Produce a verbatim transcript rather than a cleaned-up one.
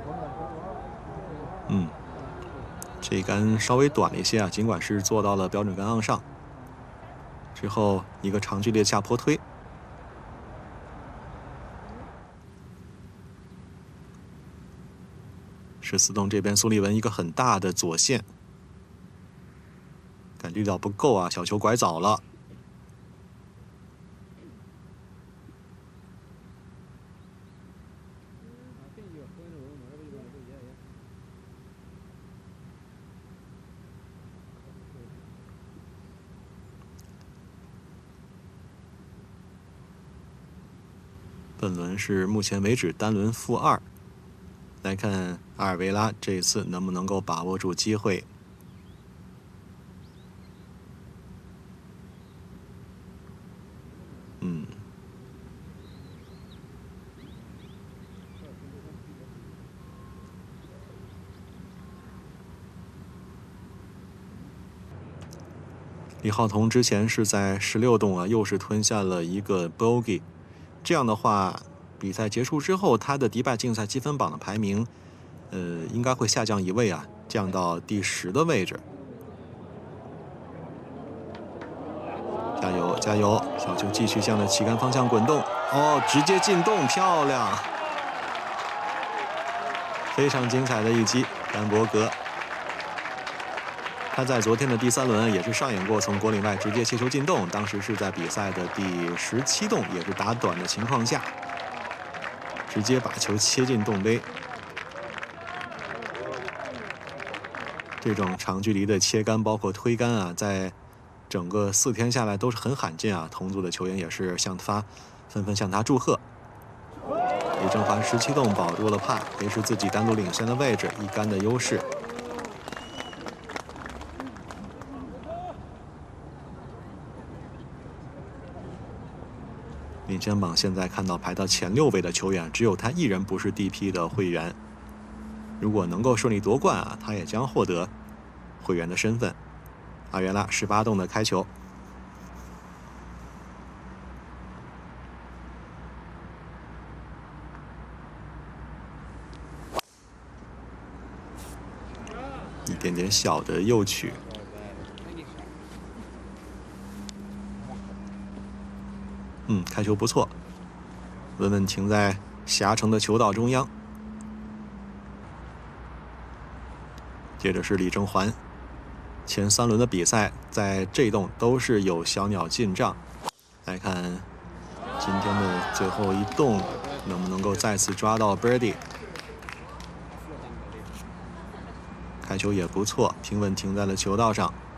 嗯，这一杆稍微短了一些啊，尽管是做到了标准杆岸上。之后一个长距离的下坡推。十四洞这边苏利文一个很大的左线，感力道不够啊，小球拐早了。本轮是目前为止单轮负二，来看阿尔维拉这一次能不能够把握住机会。嗯，李浩彤之前是在十六洞啊，又是吞下了一个 bogey， 这样的话，比赛结束之后，他的迪拜竞赛积分榜的排名，呃，应该会下降一位啊，降到第十的位置。加油，加油！小球继续向着旗杆方向滚动，哦，直接进洞，漂亮！非常精彩的一击，丹伯格。他在昨天的第三轮也是上演过从果岭外直接切球进洞，当时是在比赛的第十七洞，也是打短的情况下，直接把球切进洞杯。这种长距离的切杆包括推杆啊，在整个四天下来都是很罕见啊，同组的球员也是向他纷纷向他祝贺。李正环十七洞保住了帕，维持自己单独领先的位置，一杆的优势。领先榜现在看到排到前六位的球员，只有他一人不是 D P 的会员。如果能够顺利夺冠啊，他也将获得会员的身份。阿约拉十八洞的开球，一点点小的右曲。嗯，开球不错，稳稳停在狭长的球道中央。接着是李正环，前三轮的比赛在这洞都是有小鸟进账。来看今天的最后一洞能不能够再次抓到 birdie。开球也不错，平稳停在了球道上。